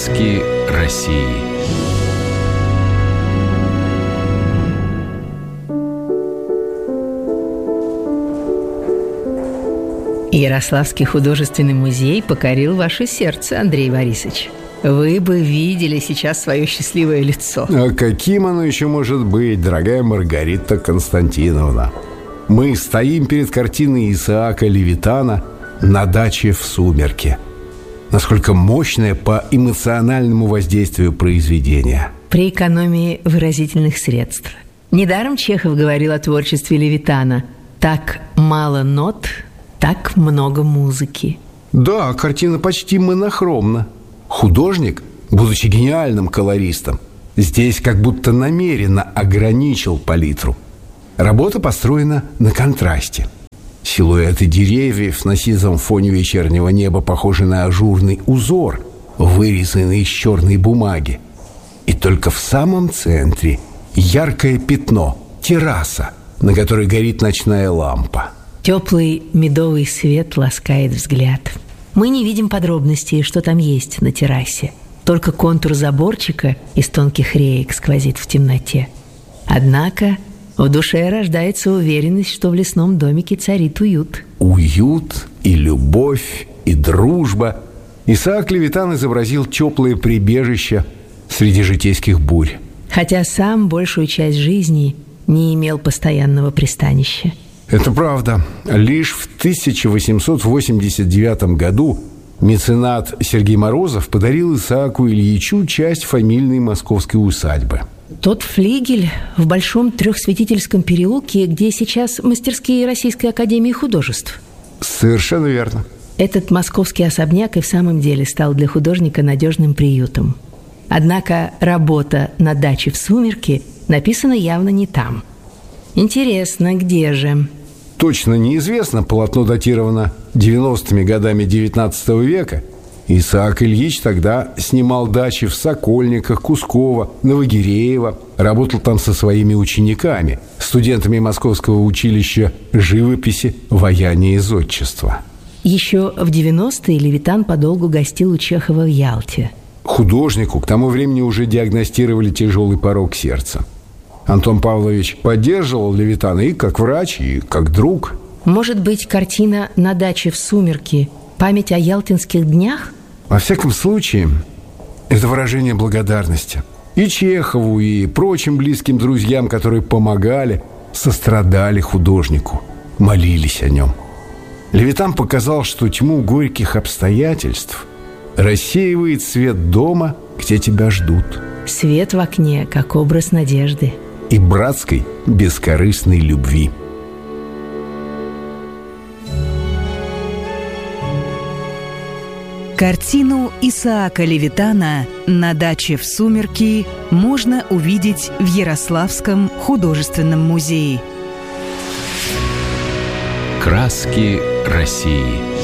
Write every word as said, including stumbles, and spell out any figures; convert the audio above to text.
Краски России. Ярославский художественный музей покорил ваше сердце, Андрей Борисович. Вы бы видели сейчас свое счастливое лицо. А каким оно еще может быть, дорогая Маргарита Константиновна? Мы стоим перед картиной Исаака Левитана «На даче в сумерки». Насколько мощное по эмоциональному воздействию произведение. При экономии выразительных средств. Недаром Чехов говорил о творчестве Левитана: «Так мало нот, так много музыки». Да, картина почти монохромна. Художник, будучи гениальным колористом, здесь как будто намеренно ограничил палитру. Работа построена на контрасте. Силуэты деревьев на сизом фоне вечернего неба похожи на ажурный узор, вырезанный из черной бумаги. И только в самом центре яркое пятно, терраса, на которой горит ночная лампа. Теплый медовый свет ласкает взгляд. Мы не видим подробностей, что там есть на террасе. Только контур заборчика из тонких реек сквозит в темноте. Однако в душе рождается уверенность, что в лесном домике царит уют. Уют и любовь, и дружба. Исаак Левитан изобразил теплое прибежище среди житейских бурь. Хотя сам большую часть жизни не имел постоянного пристанища. Это правда. Лишь в тысяча восемьсот восемьдесят девятом году меценат Сергей Морозов подарил Исааку Ильичу часть фамильной московской усадьбы. Тот флигель в Большом Трехсвятительском переулке, где сейчас мастерские Российской академии художеств. Совершенно верно. Этот московский особняк и в самом деле стал для художника надежным приютом. Однако работа «На даче в сумерки» написана явно не там. Интересно, где же? Точно неизвестно. Полотно датировано девяностыми годами девятнадцатого века. Исаак Ильич тогда снимал дачи в Сокольниках, Кусково, Новогиреево. Работал там со своими учениками, студентами Московского училища живописи, ваяния и зодчества. Еще в девяностые Левитан подолгу гостил у Чехова в Ялте. Художнику к тому времени уже диагностировали тяжелый порок сердца. Антон Павлович поддерживал Левитана и как врач, и как друг. Может быть, картина «На даче в сумерки» – память о ялтинских днях? Во всяком случае, это выражение благодарности. И Чехову, и прочим близким друзьям, которые помогали, сострадали художнику, молились о нем. Левитан показал, что тьму горьких обстоятельств рассеивает свет дома, где тебя ждут. Свет в окне, как образ надежды. И братской, бескорыстной любви. Картину Исаака Левитана «На даче в сумерки» можно увидеть в Ярославском художественном музее. Краски России.